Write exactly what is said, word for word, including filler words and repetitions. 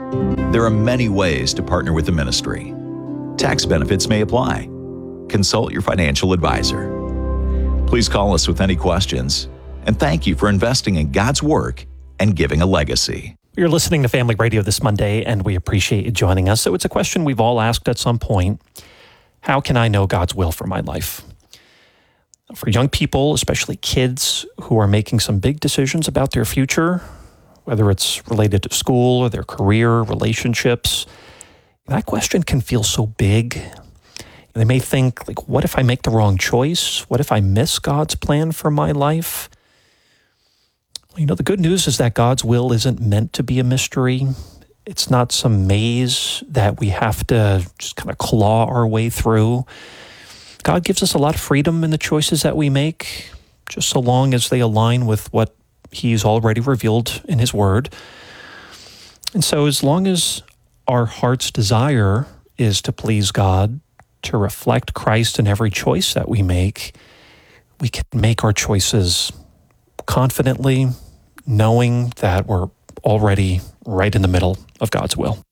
There are many ways to partner with the ministry. Tax benefits may apply. Consult your financial advisor. Please call us with any questions. And thank you for investing in God's work and giving a legacy. You're listening to Family Radio this Monday, and we appreciate you joining us. So it's a question we've all asked at some point. How can I know God's will for my life? For young people, especially kids who are making some big decisions about their future, whether it's related to school or their career, relationships, that question can feel so big. They may think, like, what if I make the wrong choice? What if I miss God's plan for my life? Well, you know, the good news is that God's will isn't meant to be a mystery. It's not some maze that we have to just kind of claw our way through. God gives us a lot of freedom in the choices that we make, just so long as they align with what He's already revealed in His Word. And so as long as our heart's desire is to please God, to reflect Christ in every choice that we make, we can make our choices confidently, knowing that we're already right in the middle of God's will.